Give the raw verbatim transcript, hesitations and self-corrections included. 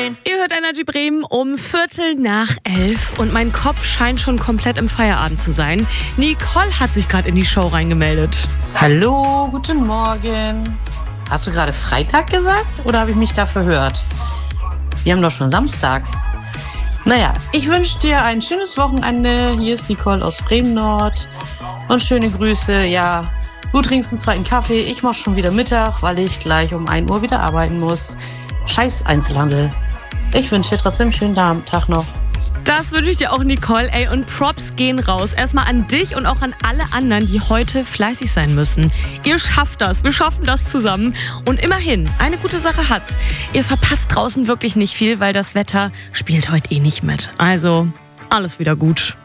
neun. Ihr hört Energy Bremen um Viertel nach elf und mein Kopf scheint schon komplett im Feierabend zu sein. Nicole hat sich gerade in die Show reingemeldet. Hallo, guten Morgen. Hast du gerade Freitag gesagt oder habe ich mich da verhört? Wir haben doch schon Samstag. Naja, ich wünsche dir ein schönes Wochenende. Hier ist Nicole aus Bremen-Nord. Und schöne Grüße. Ja, du trinkst einen zweiten Kaffee. Ich mache schon wieder Mittag, weil ich gleich um ein Uhr wieder arbeiten muss. Scheiß Einzelhandel. Ich wünsche dir trotzdem einen schönen Tag noch. Das wünsche ich dir auch, Nicole. Ey, und Props gehen raus. Erstmal an dich und auch an alle anderen, die heute fleißig sein müssen. Ihr schafft das. Wir schaffen das zusammen. Und immerhin, eine gute Sache hat's. Ihr verpasst draußen wirklich nicht viel, weil das Wetter spielt heute eh nicht mit. Also, alles wieder gut.